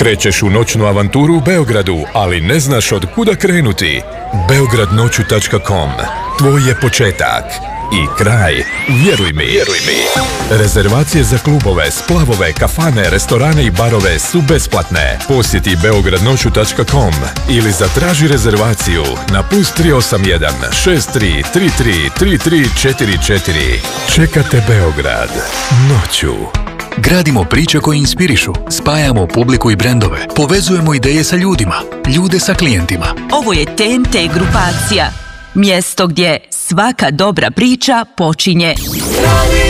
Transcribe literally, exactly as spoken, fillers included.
Krećeš u noćnu avanturu u Beogradu, ali ne znaš od kuda krenuti? beograd noću tačka com. Tvoj je početak i kraj, vjeruj mi. Vjeruj mi. Rezervacije za klubove, splavove, kafane, restorane i barove su besplatne. Posjeti beograd noću tačka com ili zatraži rezervaciju na plus tri osam jedan šest tri tri tri tri tri četiri četiri. Čekate Beograd noću. Gradimo priče koje inspirišu, spajamo publiku i brendove, povezujemo ideje sa ljudima, ljude sa klijentima. Ovo je T N T grupacija. Mjesto gdje svaka dobra priča počinje.